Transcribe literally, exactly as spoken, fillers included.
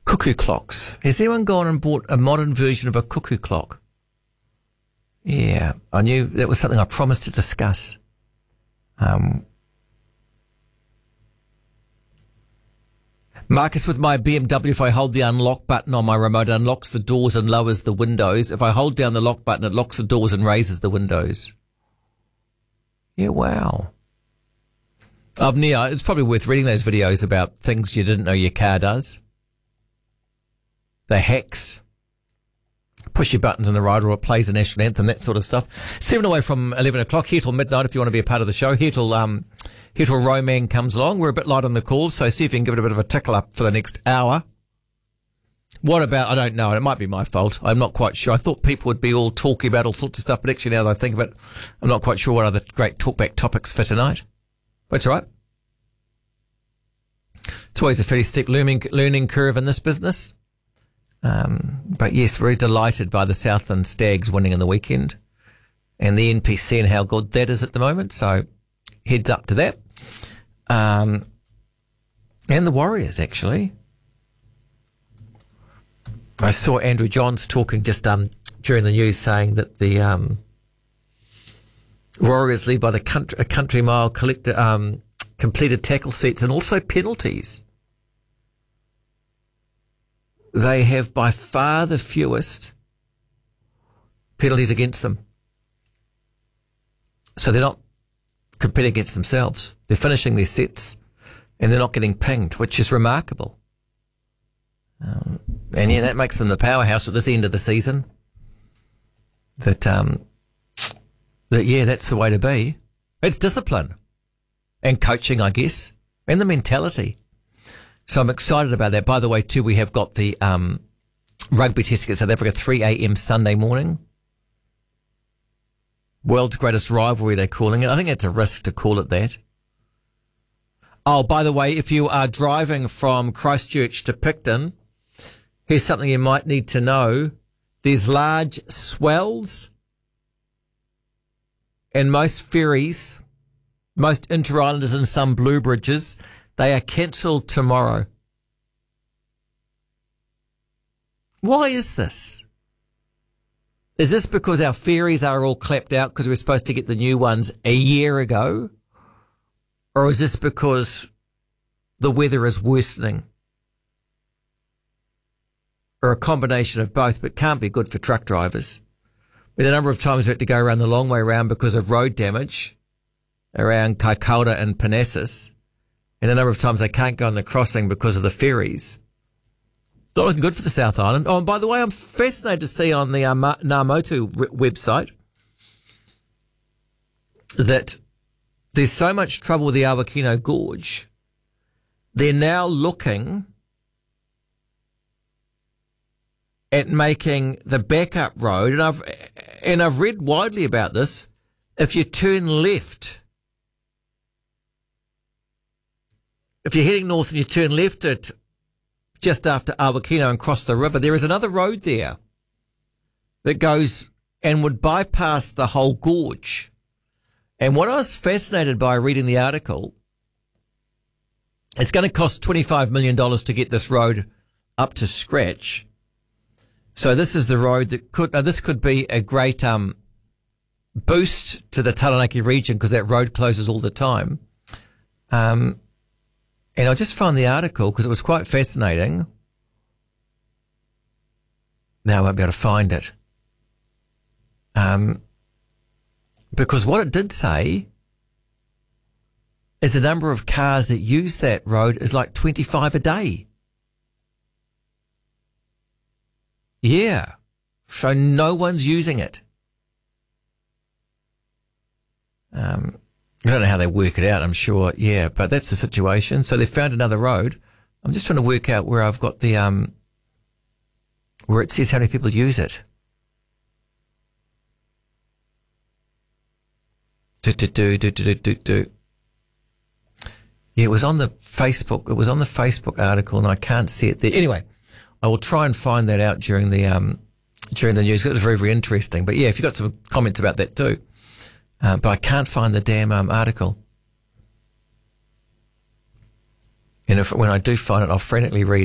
Cuckoo clocks. Has anyone gone and bought a modern version of a cuckoo clock? Yeah, I knew that was something I promised to discuss. Um, Marcus, with my B M W, if I hold the unlock button on my remote, it unlocks the doors and lowers the windows. If I hold down the lock button, it locks the doors and raises the windows. Yeah, wow. I've near, it's probably worth reading those videos about things you didn't know your car does. The hacks. Push your buttons on the right or it plays a national anthem, that sort of stuff. Seven away from eleven o'clock, here till midnight if you want to be a part of the show. Here till, um, here till Roman comes along. We're a bit light on the calls, so see if you can give it a bit of a tickle up for the next hour. What about, I don't know, it might be my fault. I'm not quite sure. I thought people would be all talking about all sorts of stuff, but actually now that I think of it, I'm not quite sure what other great talkback topics for tonight. That's all right. It's always a fairly steep learning, learning curve in this business. Um, but yes, very delighted by the Southland Stags winning in the weekend and the N P C and how good that is at the moment. So heads up to that. Um, and the Warriors, actually. I saw Andrew Johns talking just um, during the news saying that the um, Warriors lead by the country, a country mile collected, um, completed tackle sets and also penalties. They have by far the fewest penalties against them. So they're not competing against themselves. They're finishing their sets and they're not getting pinged, which is remarkable. Um, and yeah, that makes them the powerhouse at this end of the season. That, um, that yeah, that's the way to be. It's discipline and coaching, I guess, and the mentality. So I'm excited about that. By the way, too, we have got the um, rugby test at South Africa, three a.m. Sunday morning. World's greatest rivalry, they're calling it. I think it's a risk to call it that. Oh, by the way, if you are driving from Christchurch to Picton, here's something you might need to know. There's large swells and most ferries, most inter-islanders and some blue bridges, they are cancelled tomorrow. Why is this? Is this because our ferries are all clapped out because we were supposed to get the new ones a year ago? Or is this because the weather is worsening? Or a combination of both, but can't be good for truck drivers. But a number of times we had to go around the long way around because of road damage around Kaikoura and Parnassus. And a number of times they can't go on the crossing because of the ferries. It's not looking good for the South Island. Oh, and by the way, I'm fascinated to see on the uh, Ngāmotu website that there's so much trouble with the Awakino Gorge. They're now looking at making the backup road, and I've and I've read widely about this. If you turn left, if you're heading north and you turn left at just after Awakino and cross the river, there is another road there that goes and would bypass the whole gorge. And what I was fascinated by reading the article, it's going to cost twenty-five million dollars to get this road up to scratch. So this is the road that could, now this could be a great um, boost to the Taranaki region because that road closes all the time. Um, and I just found the article because it was quite fascinating. Now I won't be able to find it. Um, because what it did say is the number of cars that use that road is like twenty-five a day. Yeah. So no one's using it. Um, I don't know how they work it out, I'm sure. Yeah, but that's the situation. So they found another road. I'm just trying to work out where I've got the, um, where it says how many people use it. Do, do, do, do, do, do, do. Yeah, it was on the Facebook. It was on the Facebook article and I can't see it there. Anyway, I will try and find that out during the um, during the news. It was very, very interesting. But yeah, if you've got some comments about that too. Uh, but I can't find the damn um, article. And if when I do find it, I'll frantically read